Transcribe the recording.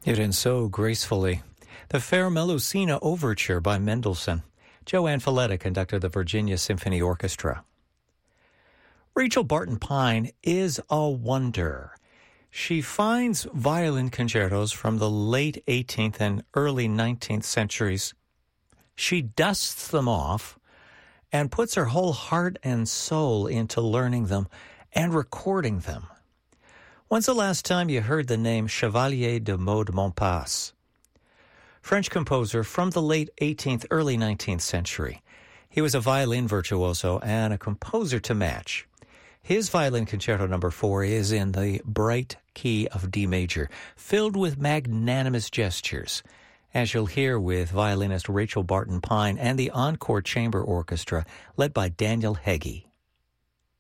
It ends so gracefully. The Fair Melusina Overture by Mendelssohn. Joanne Folletta conducted the Virginia Symphony Orchestra. Rachel Barton Pine is a wonder. She finds violin concertos from the late 18th and early 19th centuries. She dusts them off and puts her whole heart and soul into learning them and recording them. When's the last time you heard the name Chevalier de Maud Montpas? French composer from the late 18th, early 19th century. He was a violin virtuoso and a composer to match. His Violin Concerto No. 4 is in the bright key of D major, filled with magnanimous gestures, as you'll hear with violinist Rachel Barton Pine and the Encore Chamber Orchestra, led by Daniel Heggie.